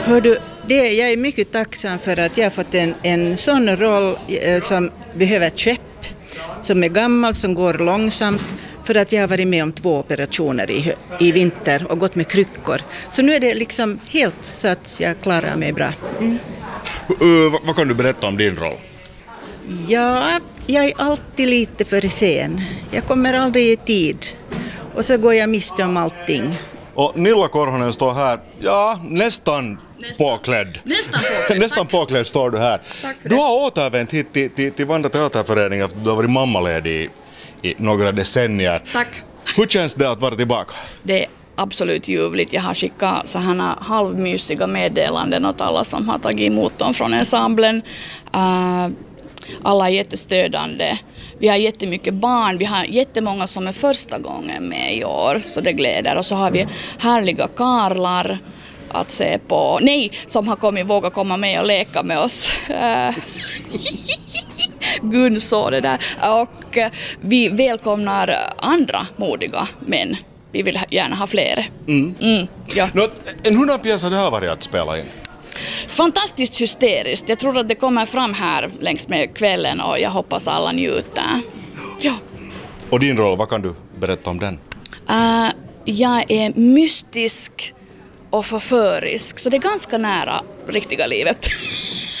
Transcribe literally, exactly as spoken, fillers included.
Hör du, det, jag är mycket tacksam för att jag har fått en, en sån roll eh, som behöver käpp, som är gammal, som går långsamt, för att jag har varit med om två operationer i, i vinter och gått med kryckor. Så nu är det liksom helt så att jag klarar mig bra. Mm. Uh, vad, vad kan du berätta om din roll? Ja, jag är alltid lite för sen. Jag kommer aldrig i tid. Och så går jag miste om allting. Och Nilla Korhonen står här, ja, nästan, nästan. påklädd. Nästan påklädd. nästan påklädd står du här. Tack för du det. har återvänt hit till, till, till Vanda teaterförening, för du har varit mammaledig i, i några decennier. Tack. Hur känns det att vara tillbaka? Det är absolut ljuvligt. Jag har skickat så här halvmysiga meddelanden åt alla som har tagit emot dem från ensemblen. Uh, alla är jättestödande. Vi har jättemycket barn, vi har jättemånga som är första gången med i år, så det gläder. Och så har vi härliga karlar att se på, nej, som har kommit våga komma med och leka med oss. Gun så det där. Och vi välkomnar andra modiga män. Vi vill gärna ha fler. Mm. Mm, ja. Nå, en hurdan pjäs har det här varit att spela in? Fantastiskt hysteriskt. Jag tror att det kommer fram här längs med kvällen och jag hoppas alla njuter. Ja. Och din roll, vad kan du berätta om den? Uh, jag är mystisk och förförisk, så det är ganska nära riktiga livet.